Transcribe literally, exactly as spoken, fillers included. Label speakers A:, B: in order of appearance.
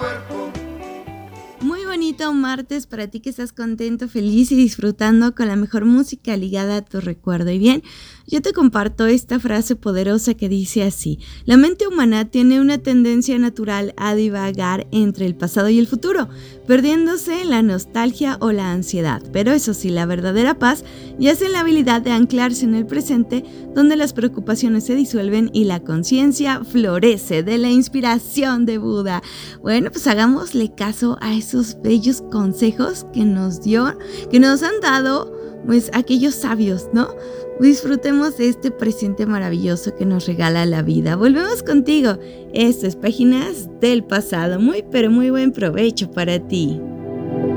A: cuerpo.
B: Muy bonito martes para ti que estás contento, feliz y disfrutando con la mejor música ligada a tu recuerdo. Y bien, yo te comparto esta frase poderosa que dice así: la mente humana tiene una tendencia natural a divagar entre el pasado y el futuro, perdiéndose en la nostalgia o la ansiedad. Pero eso sí, la verdadera paz yace en la habilidad de anclarse en el presente, donde las preocupaciones se disuelven y la conciencia florece de la inspiración de Buda. Bueno, pues hagámosle caso a esos bellos consejos que nos dio, que nos han dado, pues aquellos sabios, ¿no? Disfrutemos de este presente maravilloso que nos regala la vida. Volvemos contigo. Esto es Páginas del Pasado. Muy, pero muy buen provecho para ti.